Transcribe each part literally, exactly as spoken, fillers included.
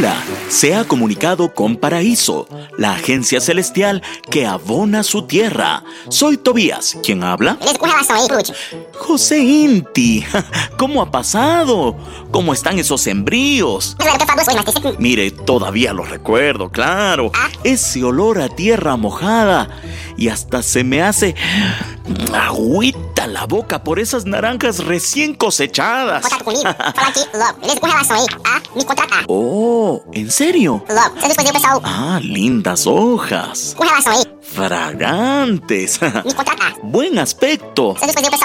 Hola, se ha comunicado con Paraíso, la agencia celestial que abona su tierra. Soy Tobías. ¿Quién habla? José Inti. ¿Cómo ha pasado? ¿Cómo están esos sembríos? Mire, todavía lo recuerdo, claro. Ese olor a tierra mojada. Y hasta se me hace agüita la boca por esas naranjas recién cosechadas. Oh, ¿en serio? Ah, lindas hojas. Fragantes. Buen aspecto.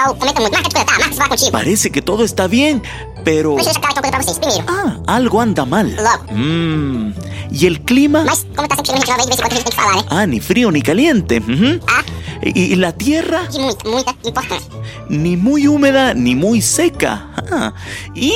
Parece que todo está bien, pero... Ah, algo anda mal. Mm, ¿y el clima? Ah, ni frío ni caliente. Uh-huh. ¿Y, ¿Y la tierra? Ni muy húmeda ni muy seca. Ah, ¿y?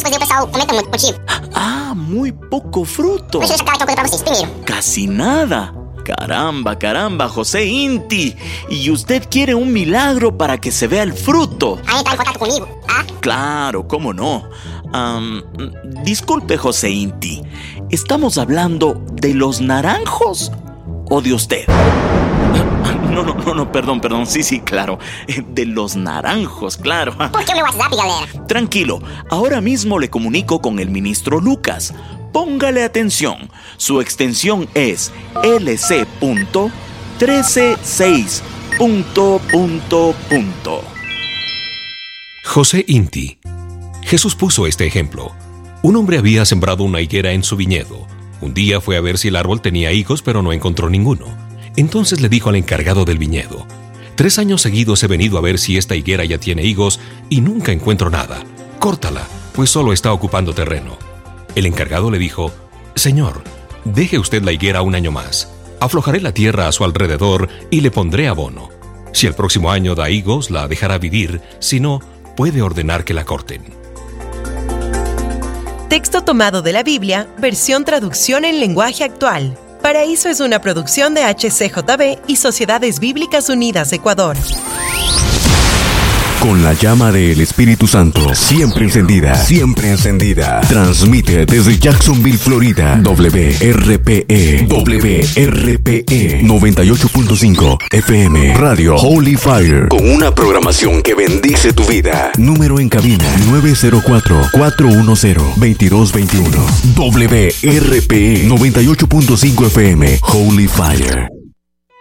Ah, muy poco fruto. Casi nada. Caramba, caramba, José Inti. ¿Y usted quiere un milagro para que se vea el fruto? Claro, cómo no. Um, disculpe, José Inti. ¿Estamos hablando de los naranjos o de usted? No, no, no, no, perdón, perdón. Sí, sí, claro. De los naranjos, claro. ¿Por qué me WhatsApp, galera? Tranquilo, ahora mismo le comunico con el ministro Lucas. Póngale atención. Su extensión es L C punto trece seis punto punto punto. José Inti. Jesús puso este ejemplo. Un hombre había sembrado una higuera en su viñedo. Un día fue a ver si el árbol tenía higos, pero no encontró ninguno. Entonces le dijo al encargado del viñedo: Tres años seguidos he venido a ver si esta higuera ya tiene higos y nunca encuentro nada. Córtala, pues solo está ocupando terreno. El encargado le dijo: Señor, deje usted la higuera un año más. Aflojaré la tierra a su alrededor y le pondré abono. Si el próximo año da higos, la dejará vivir. Si no, puede ordenar que la corten. Texto tomado de la Biblia, versión traducción en lenguaje actual. Paraíso es una producción de H C J B y Sociedades Bíblicas Unidas, Ecuador. Con la llama del Espíritu Santo siempre encendida, siempre encendida. Transmite desde Jacksonville, Florida. W R P E, W R P E noventa y ocho punto cinco F M. Radio Holy Fire. Con una programación que bendice tu vida. Número en cabina nueve cero cuatro, cuatro uno cero, dos dos dos uno. W R P E noventa y ocho punto cinco F M. Holy Fire.